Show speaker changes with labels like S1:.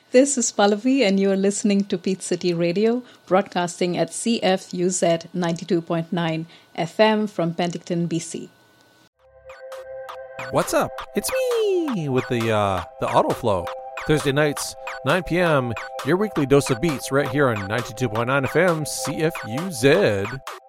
S1: This is Pallavi, and you're listening to Peach City Radio, broadcasting at CFUZ 92.9 FM from Penticton, BC.
S2: What's up? It's me with the Autoflow. Thursday nights, 9 p.m., your weekly dose of beats right here on 92.9 FM CFUZ.